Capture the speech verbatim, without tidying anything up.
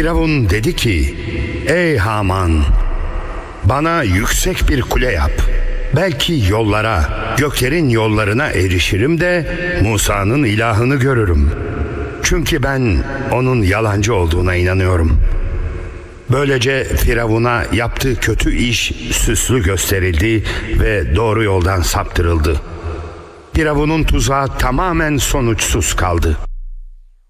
Firavun dedi ki, ey Haman, bana yüksek bir kule yap. Belki yollara, göklerin yollarına erişirim de Musa'nın ilahını görürüm. Çünkü ben onun yalancı olduğuna inanıyorum. Böylece Firavun'a yaptığı kötü iş süslü gösterildi ve doğru yoldan saptırıldı. Firavun'un tuzağı tamamen sonuçsuz kaldı.